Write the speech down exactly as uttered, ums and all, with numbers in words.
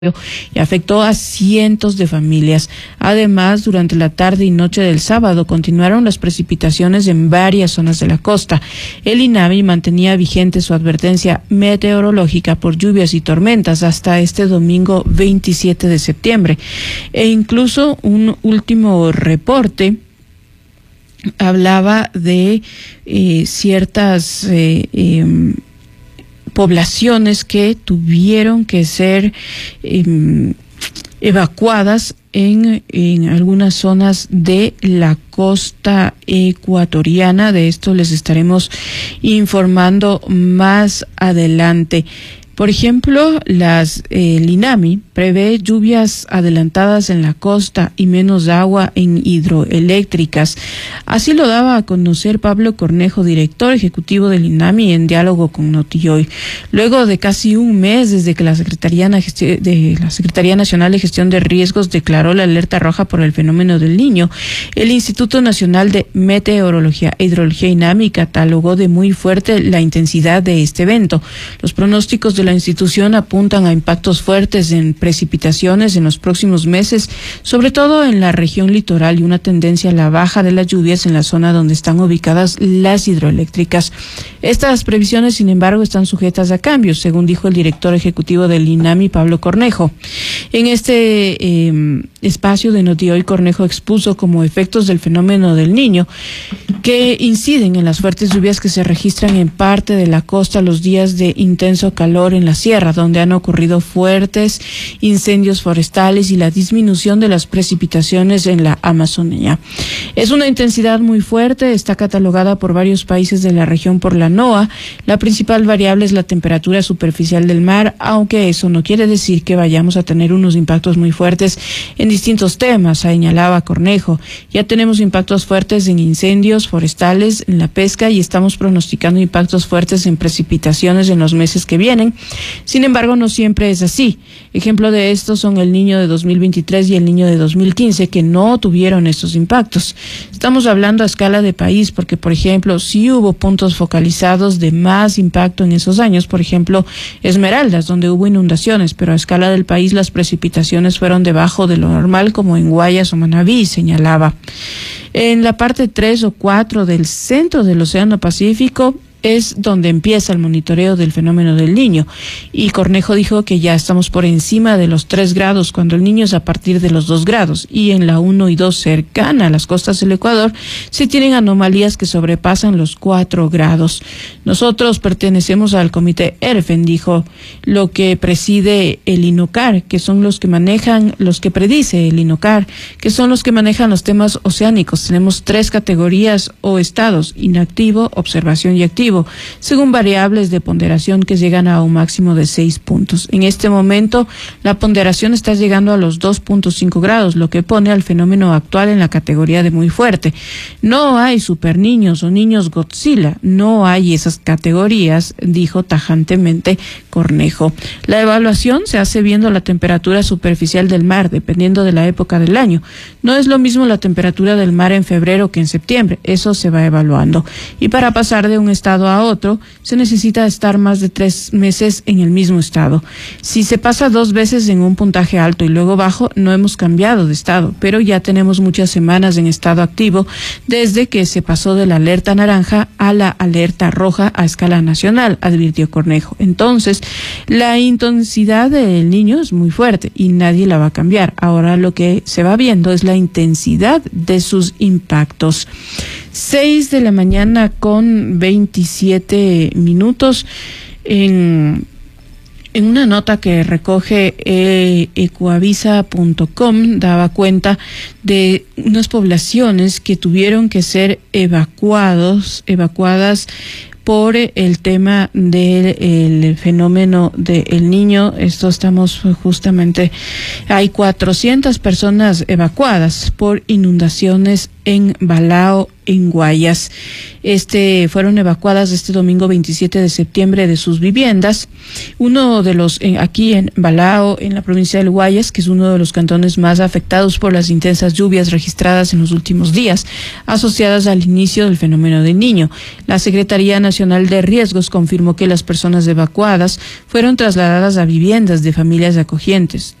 y afectó a cientos de familias. Además, durante la tarde y noche del sábado continuaron las precipitaciones en varias zonas de la costa. El INAMI mantenía vigente su advertencia meteorológica por lluvias y tormentas hasta este domingo veintisiete de septiembre. E incluso un último reporte hablaba de eh, ciertas eh, eh, poblaciones que tuvieron que ser eh, evacuadas en, en algunas zonas de la costa ecuatoriana. De esto les estaremos informando más adelante. Por ejemplo, las eh, el INAMI prevé lluvias adelantadas en la costa y menos agua en hidroeléctricas. Así lo daba a conocer Pablo Cornejo, director ejecutivo del INAMI, en diálogo con Notihoy. Luego de casi un mes desde que la Secretaría, de la Secretaría Nacional de Gestión de Riesgos declaró la alerta roja por el fenómeno del Niño, el Instituto Nacional de Meteorología e Hidrología INAMI catalogó de muy fuerte la intensidad de este evento. Los pronósticos de la institución apuntan a impactos fuertes en precipitaciones en los próximos meses, sobre todo en la región litoral, y una tendencia a la baja de las lluvias en la zona donde están ubicadas las hidroeléctricas. Estas previsiones, sin embargo, están sujetas a cambios, según dijo el director ejecutivo del INAMI, Pablo Cornejo. En este eh, espacio de Notihoy, Cornejo expuso como efectos del fenómeno del Niño que inciden en las fuertes lluvias que se registran en parte de la costa, los días de intenso calor en la sierra, donde han ocurrido fuertes incendios forestales y la disminución de las precipitaciones en la Amazonía. Es una intensidad muy fuerte, está catalogada por varios países de la región por la NOAA. La principal variable es la temperatura superficial del mar, aunque eso no quiere decir que vayamos a tener unos impactos muy fuertes en distintos temas, señalaba Cornejo. Ya tenemos impactos fuertes en incendios forestales, en la pesca, y estamos pronosticando impactos fuertes en precipitaciones en los meses que vienen. Sin embargo, no siempre es así. Ejemplo de esto son el Niño de dos mil veintitrés y el Niño de dos mil quince, que no tuvieron estos impactos. Estamos hablando a escala de país porque, por ejemplo, sí hubo puntos focalizados de más impacto en esos años, por ejemplo, Esmeraldas, donde hubo inundaciones, pero a escala del país las precipitaciones fueron debajo de lo normal, como en Guayas o Manabí, señalaba. En la parte tres o cuatro del centro del Océano Pacífico es donde empieza el monitoreo del fenómeno del Niño, y Cornejo dijo que ya estamos por encima de los tres grados cuando el Niño es a partir de los dos grados, y en la uno y dos cercana a las costas del Ecuador se tienen anomalías que sobrepasan los cuatro grados. Nosotros pertenecemos al comité ERFEN, dijo, lo que preside el INOCAR, que son los que manejan, los que predice el INOCAR, que son los que manejan los temas oceánicos. Tenemos tres categorías o estados: inactivo, observación y activo, según variables de ponderación que llegan a un máximo de seis puntos. En este momento, la ponderación está llegando a los dos punto cinco grados, lo que pone al fenómeno actual en la categoría de muy fuerte. No hay super niños o niños Godzilla, no hay esas categorías, dijo tajantemente Cornejo. La evaluación se hace viendo la temperatura superficial del mar, dependiendo de la época del año. No es lo mismo la temperatura del mar en febrero que en septiembre, eso se va evaluando. Y para pasar de un estado a otro, se necesita estar más de tres meses en el mismo estado. Si se pasa dos veces en un puntaje alto y luego bajo, no hemos cambiado de estado, pero ya tenemos muchas semanas en estado activo desde que se pasó de la alerta naranja a la alerta roja a escala nacional, advirtió Cornejo. Entonces, la intensidad del Niño es muy fuerte y nadie la va a cambiar. Ahora lo que se va viendo es la intensidad de sus impactos. Seis de la mañana con veintisiete minutos. En, en una nota que recoge eh, ecuavisa punto com, daba cuenta de unas poblaciones que tuvieron que ser evacuados, evacuadas por el tema del fenómeno del Niño. Esto estamos justamente, hay cuatrocientas personas evacuadas por inundaciones en Balao en Guayas. Este fueron evacuadas este domingo veintisiete de septiembre de sus viviendas. Uno de los en, aquí en Balao, en la provincia del Guayas, que es uno de los cantones más afectados por las intensas lluvias registradas en los últimos días, asociadas al inicio del fenómeno del Niño. La Secretaría Nacional de Riesgos confirmó que las personas evacuadas fueron trasladadas a viviendas de familias acogientes.